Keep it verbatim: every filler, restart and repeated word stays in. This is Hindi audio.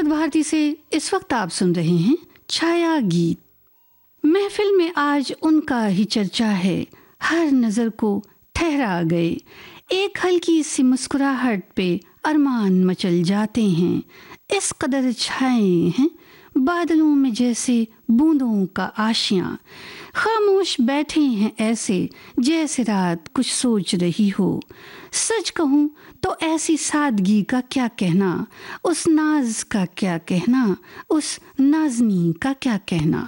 भारती से इस वक्त आप सुन रहे हैं छाया गीत। महफिल में आज उनका ही चर्चा है, हर नजर को ठहरा गए। एक हल्की सी मुस्कुराहट पे अरमान मचल जाते हैं। इस कदर छाए हैं बादलों में जैसे बूंदों का आशियां। खामोश बैठे हैं ऐसे जैसे रात कुछ सोच रही हो। सच कहूँ तो ऐसी सादगी का क्या कहना, उस नाज का क्या कहना, उस नाजनी का क्या कहना।